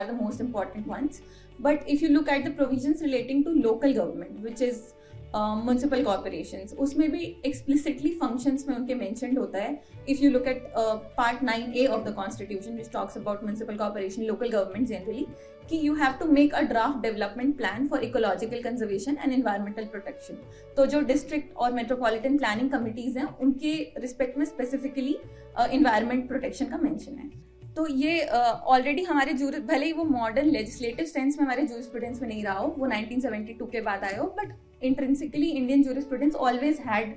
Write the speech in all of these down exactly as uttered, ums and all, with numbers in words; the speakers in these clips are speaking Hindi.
are the most important ones. But if you look at the provisions relating to local government, which is uh, municipal corporations, उसमें भी explicitly functions में उनके mentioned होता है. If you look at uh, part nine A of the constitution, which talks about municipal corporation, local government generally, कि you have to make a draft development plan for ecological conservation and environmental protection. तो जो district और metropolitan planning committees हैं, उनके respect में specifically uh, environment protection का mention है. तो ये ऑलरेडी uh, हमारे जूर भले ही वो मॉडर्न लेजिस्लेटिव सेंस में हमारे जूरिस्प्रूडेंस में नहीं रहा हो, वो नाइनटीन सेवेंटी टू के बाद आए हो, but intrinsically Indian jurisprudence always had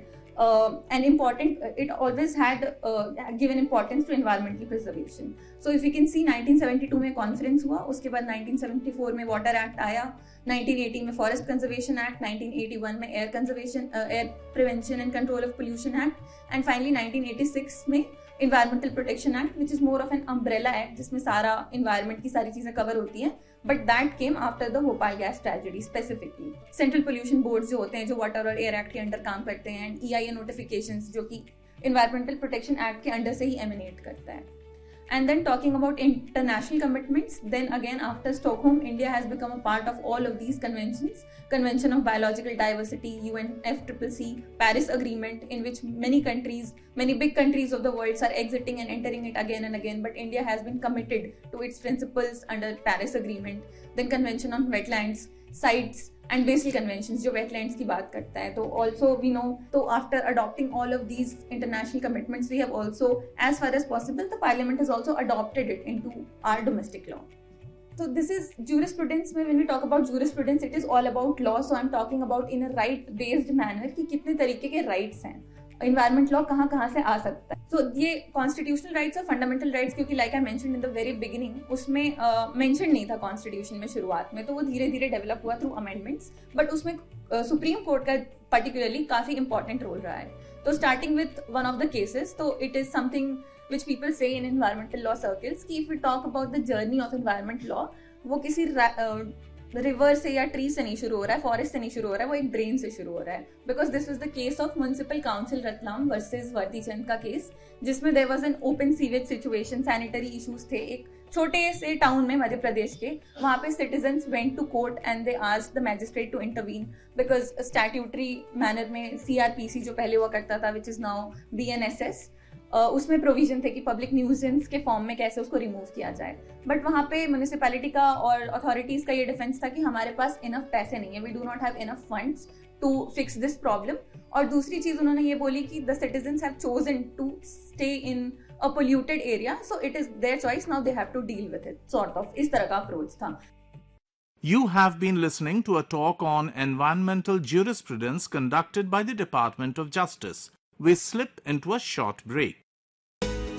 an important it always had given importance to environmental preservation. So if you can C nineteen seventy two में कॉन्फ्रेंस हुआ, उसके बाद नाइनटीन सेवेंटी फोर में वाटर एक्ट आया, नाइनटीन एटी में forest conservation act, nineteen eighty one में air conservation air prevention and control of pollution act, and finally nineteen eighty six में Environmental Protection Act, which is more of an umbrella act जिसमें सारा environment की सारी चीजें cover होती हैं, but that came after the Bhopal gas tragedy specifically. Central pollution boards जो होते हैं, जो water और air act के अंडर काम करते हैं, and E I A notifications जो कि Environmental Protection Act के अंडर से ही emanate करता है. And then talking about international commitments, then again after Stockholm, India has become a part of all of these conventions. Convention of Biological Diversity, U N F C C C, Paris Agreement, in which many countries, many big countries of the world are exiting and entering it again and again, but India has been committed to its principles under Paris Agreement. Then Convention on Wetlands, Sites, and Basel Conventions जो wetlands की बात करता है. तो also we know, तो after adopting all of these international commitments, we have also, as far as possible, the Parliament has also adopted it into our domestic law. So this is jurisprudence. When we talk about jurisprudence, it is all about law. So I'm talking about in a right-based manner कि कितने तरीके के rights हैं. Environment law कहाँ कहाँ से आ सकता है. So ये constitutional rights और fundamental rights, क्योंकि like I mentioned in the very beginning, उसमें uh, mention नहीं था constitution में शुरुआत में, तो वो धीरे धीरे develop हुआ through amendments, but उसमें uh, Supreme Court का particularly काफी important role रहा है. तो starting with one of the cases, तो it is something which people say in environmental law circles कि if we talk about the journey of environment law, वो किसी uh, रिवर से या ट्री से नहीं शुरू हो रहा है, फॉरेस्ट से नहीं शुरू हो रहा है, वो एक ड्रेन से शुरू हो रहा है. Because this was the case of municipal council Ratlam versus वर्दीचंद का केस, जिसमें there was an open sewage situation, sanitary issues थे एक छोटे से टाउन में मध्य प्रदेश के. वहां पे citizens went to court and they asked the magistrate to intervene, because statutory manner में सीआरपीसी जो पहले हुआ करता था, which is now BNSS, Uh, उसमें प्रोविजन थे कि पब्लिक न्यूजेंस के फॉर्म में कैसे उसको रिमूव किया जाए. बट वहाँ पे म्यूनिसिपैलिटी का और अथॉरिटीज का ये डिफेंस था कि हमारे पास इनफ पैसे नहीं है, we do not have enough funds to fix this problem. और दूसरी चीज उन्होंने ये बोली कि the citizens have chosen to stay in a polluted area, so it is their choice, now they have to deal with it, sort of इस तरह का अप्रोच था. You have been listening to a talk on environmental jurisprudence conducted by the Department of Justice. We slip into a short break.